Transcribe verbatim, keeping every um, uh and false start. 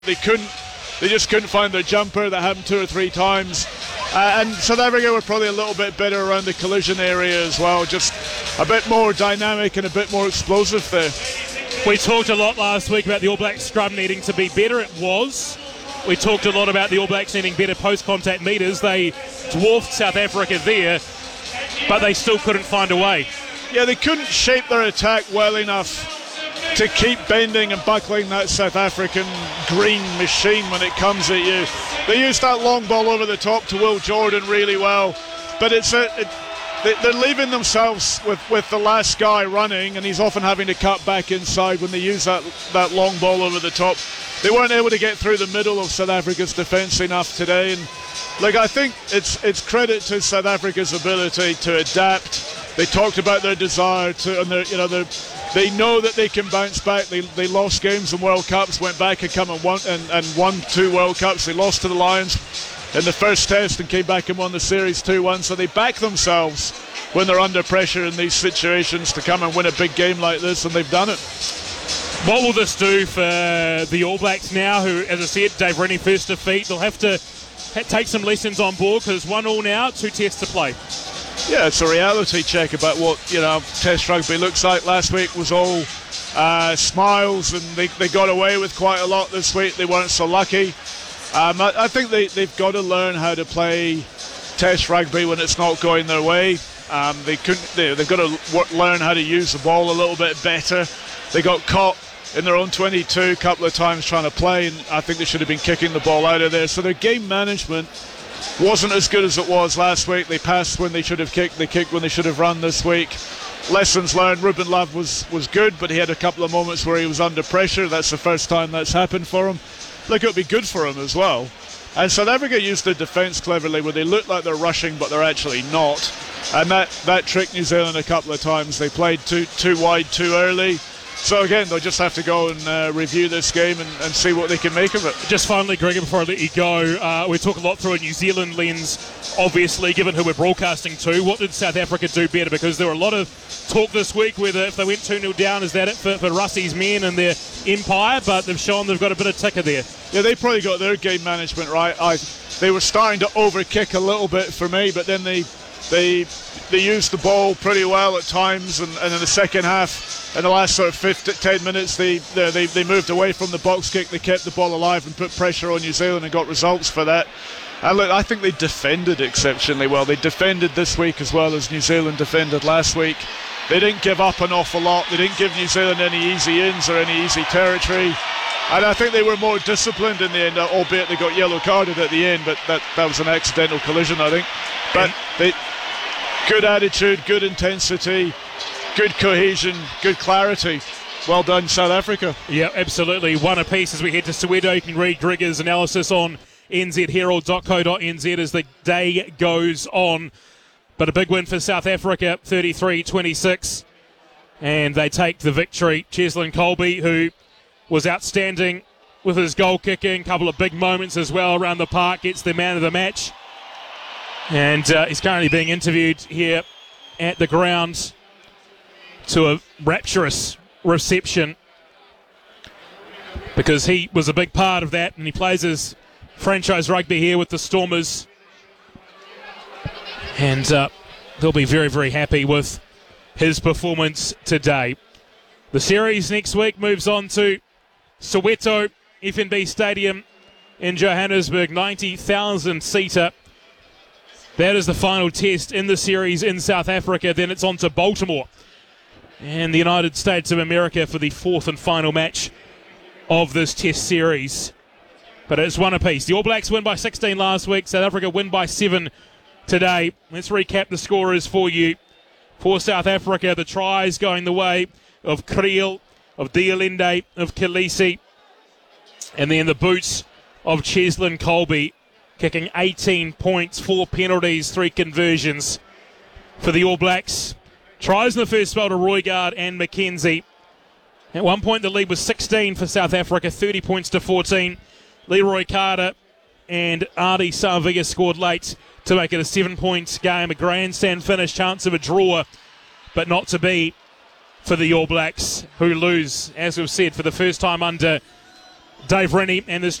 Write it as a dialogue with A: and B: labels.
A: They couldn't, they just couldn't find their jumper. That happened two or three times. Uh, and South Africa were probably a little bit better around the collision area as well. Just a bit more dynamic and a bit more explosive there.
B: We talked a lot last week about the All Blacks scrum needing to be better. It was. We talked a lot about the All Blacks needing better post-contact meters. They dwarfed South Africa there, but they still couldn't find a way.
A: Yeah, they couldn't shape their attack well enough to keep bending and buckling that South African green machine when it comes at you. They used that long ball over the top to Will Jordan really well, but it's a, it, they're leaving themselves with, with the last guy running, and he's often having to cut back inside when they use that, that long ball over the top. They weren't able to get through the middle of South Africa's defence enough today, and like I think it's it's credit to South Africa's ability to adapt. They talked about their desire to, and their, you know, they know that they can bounce back. They they lost games in World Cups, went back and come and won and, and won two World Cups. They lost to the Lions in the first test and came back and won the series two one. So they back themselves when they're under pressure in these situations to come and win a big game like this, and they've done it.
B: What will this do for the All Blacks now, who, as I said, Dave Rennie first defeat? They'll have to take some lessons on board because one all now, two tests to play.
A: Yeah, it's a reality check about what, you know, Test rugby looks like. Last week was all uh, smiles, and they, they got away with quite a lot this week. They weren't so lucky. Um, I, I think they, they've got to learn how to play Test rugby when it's not going their way. Um, they couldn't. They, they've got to w- learn how to use the ball a little bit better. They got caught in their own twenty-two a couple of times trying to play, and I think they should have been kicking the ball out of there. So their game management wasn't as good as it was last week. They passed when they should have kicked. They kicked when they should have run this week. Lessons learned. Ruben Love was, was good, but he had a couple of moments where he was under pressure. That's the first time that's happened for him. Look, it would be good for him as well. And South Africa used their defence cleverly, where they look like they're rushing, but they're actually not. And that, that tricked New Zealand a couple of times. They played too too wide too early. So again, they'll just have to go and uh, review this game and, and see what they can make of it.
B: Just finally, Gregor, before I let you go, uh, we talk a lot through a New Zealand lens, obviously, given who we're broadcasting to. What did South Africa do better? Because there were a lot of talk this week whether if they went two nil down, is that it for, for Russie's men and their empire? But they've shown they've got a bit of ticker there.
A: Yeah, they probably got their game management right. I, they were starting to overkick a little bit for me, but then they they they used the ball pretty well at times, and, and in the second half, in the last sort of fifteen, ten minutes, they, they they moved away from the box kick. They kept the ball alive and put pressure on New Zealand and got results for that. And look, I think they defended exceptionally well. They defended this week as well as New Zealand defended last week. They didn't give up an awful lot. They didn't give New Zealand any easy ins or any easy territory. And I think they were more disciplined in the end, albeit they got yellow carded at the end, but that, that was an accidental collision, I think. But they, good attitude, good intensity, good cohesion, good clarity. Well done, South Africa.
B: Yeah, absolutely. One apiece as we head to Soweto. You can read Gregor's analysis on n z herald dot co dot n z as the day goes on. But a big win for South Africa, thirty-three twenty-six. And they take the victory. Cheslin Kolbe, who was outstanding with his goal kicking, couple of big moments as well around the park, gets the man of the match. And uh, he's currently being interviewed here at the ground to a rapturous reception because he was a big part of that, and he plays his franchise rugby here with the Stormers. And uh, they'll be very, very happy with his performance today. The series next week moves on to Soweto F N B Stadium in Johannesburg, ninety thousand seater. That is the final test in the series in South Africa. Then it's on to Baltimore and the United States of America for the fourth and final match of this test series. But it's one apiece. The All Blacks win by sixteen last week. South Africa win by seven today. Let's recap the scorers for you. For South Africa, the tries going the way of Kriel, of Dialende, of Khaleesi, and then the boots of Cheslin Kolbe, kicking eighteen points, four penalties, three conversions for the All Blacks. Tries in the first spell to Roygaard and McKenzie. At one point, the lead was sixteen for South Africa, thirty points to fourteen. Leroy Carter and Artie Savia scored late to make it a seven-point game. A grandstand finish, chance of a draw, but not to be for the All Blacks, who lose, as we've said, for the first time under Dave Rennie and his